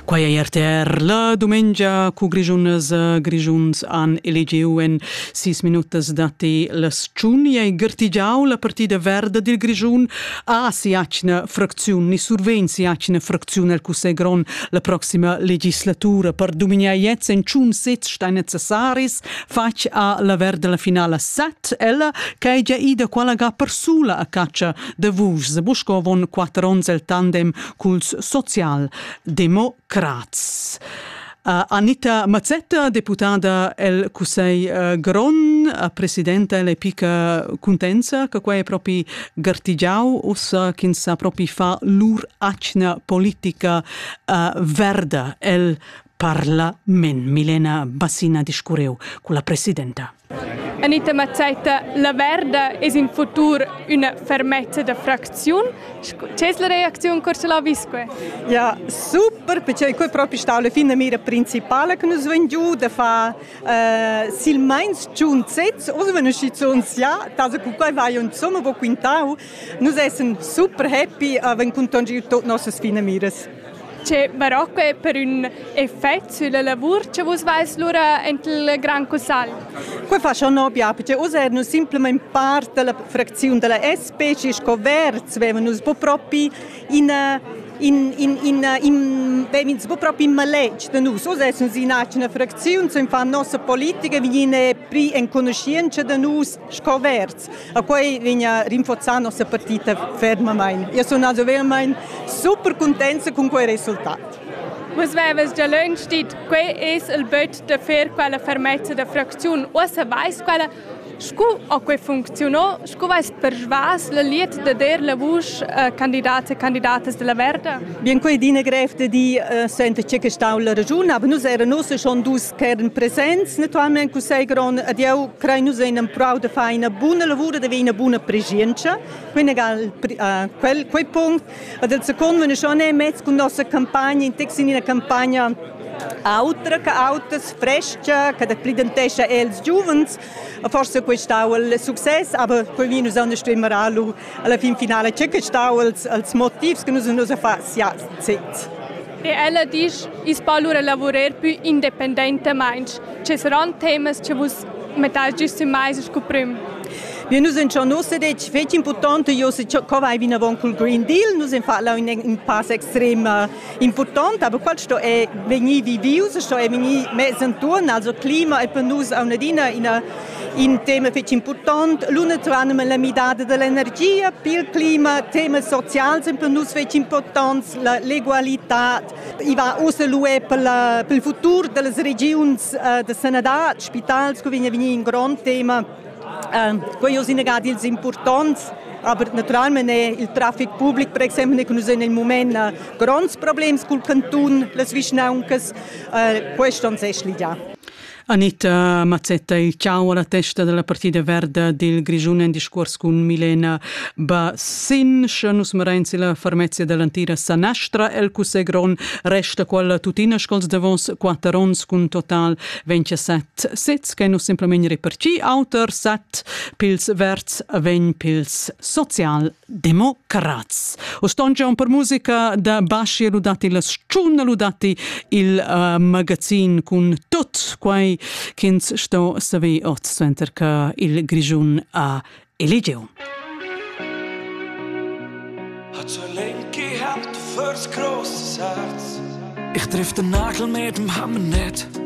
Quai aierter la domengia cu Grigiuns han elegiu en 6 minutas dati las ciuni e gartigiau la partida verda del Grigiun si acna fracziun ni surven si acna fracziun el Cussegron la prossima legislatura per dominiar jetz en ciun sets sta necessaris fac a la verda la finala 7 ella che già ida quala ga per sula a caccia de vus buscovon 4 ons el tandem culs social democrats. Anita Mazzetta, deputada el Cussei Gron, presidenta le pica contenza che qua è proprio gartigiau ussa kin sa proprio fa lur acna politica verda el Parlament. Milena Bassina discureu con la presidenta. Anita Mazzetta, la Verda è in futuro una fermezza da frazione. C'è la reazione che la visque? Ja, super, perché è proprio la fine mira principale che nos vengiu da fa sil meins giun sets, o wenn es uns ja, also qua vai und sommer bo quintau, nos essen super happy wenn contongi tot nossas fine miras. C'è barocco per un effetto sulla lavoro che vos vais lura entel gran cosal. Qua fa schon no bia, perché us erano simplement parte della frazione della SP ci scoverts, avevano po proprio in maleggia da nus. Us essen si una frazione, so fa nostra politica, viene pri en conoscenza da nus scoverts. A poi viene rinforzata nostra partita fermamente. Io sono also veramente super contenta con quel risultato. Vos veves già l'enstit, qual è il bot da fer quella fermezza da frazione, o se vais quella scu o que funzionò, scu vais persvas la liet da der la vus candidati e candidates della Verda? Bien quei dine grefte di sente che stau la ragione, aber nus era nus schon dus kern presenz, naturalmente cu Segron, ad eu crei nus in prou da fa una buona lavoro, da una buona presenza, quindi quel punto, ad il secondo venne schon mezzo con nostra campagna, in texin una campagna autra che autas fresca che da pridentescha els giuvens forse quest'au il success aber poi vi nus hanno stimmeralo alla fin finale c'è che stau als motivs che nus fa sia zet. E ella dice is palura lavorer più independentemente. Ci saranno temi che vos metais giusto mais scoprim. Wir sind schon ausgedeckt, fetch importante, io se vai vina von col Green Deal, nus in fatto un passo extrem importante, aber questo è veni vivius, sto è veni mesenturn, also Klima è per nus una dina in tema fetch importante, l'una trovano la midade dell'energia, il clima, tema social sind per nus fetch importante, la legalità, i va usa l'UE per il futuro delle regioni de sanità, spitals, che veni in gran tema. Quello sono gadi importanti, aber naturalmente il traffico pubblico, per esempio, che noi nel momento grandi problemi col canton, le vicinanze, questo non si già. Anita Mazzetta, il ciao alla testa della partita verda del Grigione in discorso con Milena Bassin. Nus marenzi la farmezia dell'antira Sanastra el Cussegron resta quella tutina scols davons 4 ons con total 27 sets che nus simplement reparti autor 7 pils verts 20 pils social democrats. Ostongion per musica da Basci ludati la sciunna ludati il magazzin con tot quai kins sto savi ot center ka il Grigiun a elegeu. Hat so linke Hand fürs großes Herz. Ich triff den Nagel mit dem Hammer nicht.